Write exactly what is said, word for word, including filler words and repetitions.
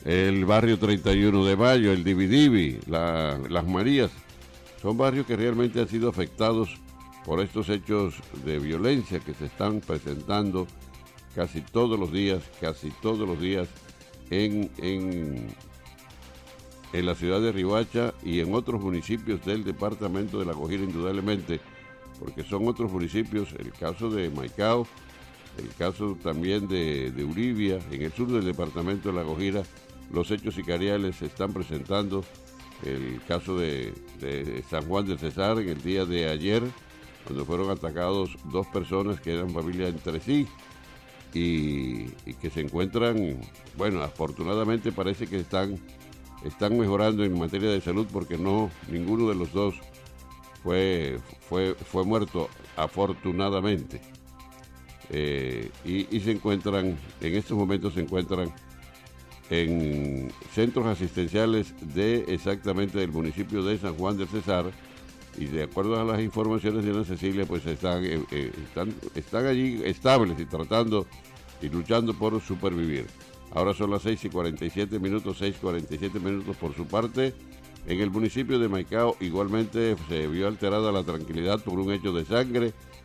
el barrio treinta y uno de Mayo, el Dividivi, la, Las Marías, son barrios que realmente han sido afectados por estos hechos de violencia que se están presentando casi todos los días, casi todos los días en, en, en la ciudad de Riohacha y en otros municipios del departamento de La Guajira, indudablemente, porque son otros municipios, el caso de Maicao, el caso también de, de Uribia, en el sur del departamento de La Guajira, los hechos sicariales se están presentando, el caso de, de San Juan del Cesar en el día de ayer, cuando fueron atacados dos personas que eran familia entre sí y, y que se encuentran, bueno, afortunadamente parece que están, están mejorando en materia de salud porque no, ninguno de los dos fue, fue, fue muerto, afortunadamente. Eh, y, y se encuentran, en estos momentos se encuentran en centros asistenciales de exactamente del municipio de San Juan del Cesar, y de acuerdo a las informaciones de Ana Cecilia, pues están, eh, eh, están, están allí estables y tratando y luchando por supervivir. Ahora son las seis y cuarenta y siete minutos, seis y cuarenta y siete minutos por su parte. En el municipio de Maicao igualmente se vio alterada la tranquilidad por un hecho de sangre